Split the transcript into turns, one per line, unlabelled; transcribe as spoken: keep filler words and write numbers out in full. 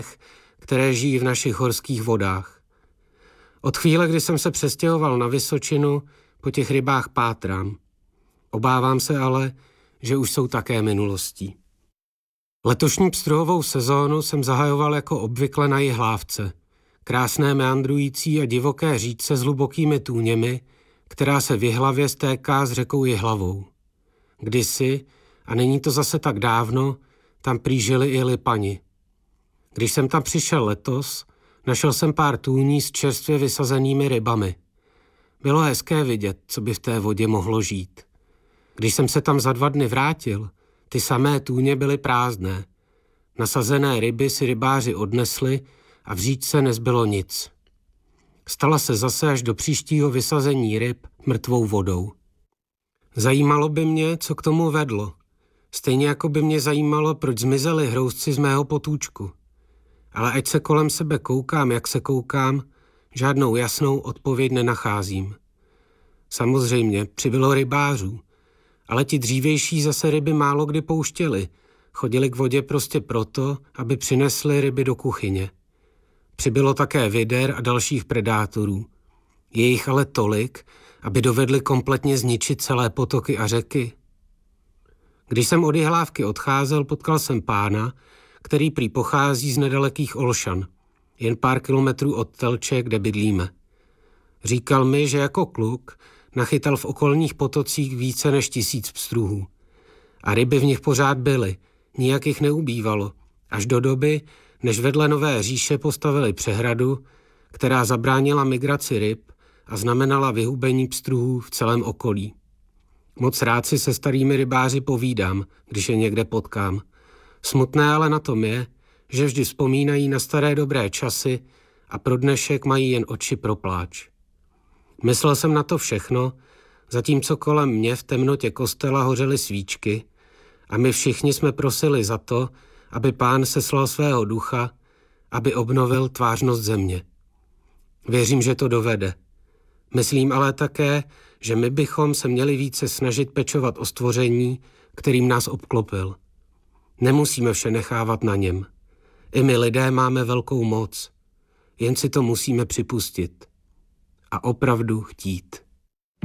které žijí v našich horských vodách. Od chvíle, kdy jsem se přestěhoval na Vysočinu, po těch rybách pátrám. Obávám se ale, že už jsou také minulostí. Letošní pstruhovou sezónu jsem zahajoval jako obvykle na Jihlávce, krásné meandrující a divoké říčce s hlubokými tůněmi, která se v Jihlavě stéká s řekou Jihlavou. Kdysi, a není to zase tak dávno, tam prý žili i lipani. Když jsem tam přišel letos, našel jsem pár tůní s čerstvě vysazenými rybami. Bylo hezké vidět, co by v té vodě mohlo žít. Když jsem se tam za dva dny vrátil, ty samé tůně byly prázdné. Nasazené ryby si rybáři odnesli a v říčce nezbylo nic. Stala se zase až do příštího vysazení ryb mrtvou vodou. Zajímalo by mě, co k tomu vedlo. Stejně jako by mě zajímalo, proč zmizeli hrouzci z mého potůčku. Ale ať se kolem sebe koukám, jak se koukám, žádnou jasnou odpověď nenacházím. Samozřejmě přibylo rybářů, ale ti dřívější zase ryby málo kdy pouštěli. Chodili k vodě prostě proto, aby přinesli ryby do kuchyně. Přibylo také vider a dalších predátorů. Je jich ale tolik, aby dovedli kompletně zničit celé potoky a řeky. Když jsem od Jihlávky odcházel, potkal jsem pána, který prý pochází z nedalekých Olšan, jen pár kilometrů od Telče, kde bydlíme. Říkal mi, že jako kluk nachytal v okolních potocích více než tisíc pstruhů. A ryby v nich pořád byly, nijak jich neubývalo, až do doby, než vedle Nové říše postavili přehradu, která zabránila migraci ryb a znamenala vyhubení pstruhů v celém okolí. Moc rád si se starými rybáři povídám, když je někde potkám. Smutné ale na tom je, že vždy vzpomínají na staré dobré časy a pro dnešek mají jen oči pro pláč. Myslel jsem na to všechno, zatímco kolem mě v temnotě kostela hořely svíčky a my všichni jsme prosili za to, aby Pán seslal svého ducha, aby obnovil tvářnost země. Věřím, že to dovede. Myslím ale také, že my bychom se měli více snažit pečovat o stvoření, kterým nás obklopil. Nemusíme vše nechávat na něm. I my lidé máme velkou moc. Jen si to musíme připustit. A opravdu chtít.